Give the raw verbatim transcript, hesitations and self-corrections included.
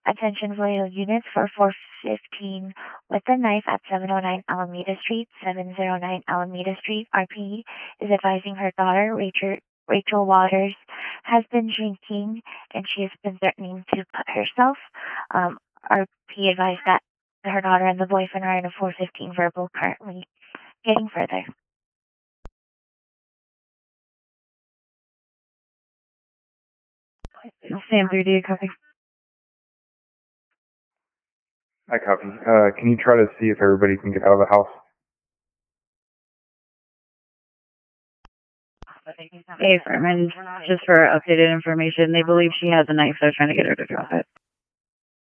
Attention Royal units for four fifteen with a knife at seven oh nine Alameda Street, seven oh nine Alameda Street. R P is advising her daughter, Rachel, Rachel Waters, has been drinking and she has been threatening to cut herself. Um, R P advised that her daughter and the boyfriend are in a four fifteen verbal currently getting further. Sam three D, copy. I copy. Uh, can you try to see if everybody can get out of the house? Hey, Furman, just for updated information, they believe she has a knife. They're trying to get her to drop it.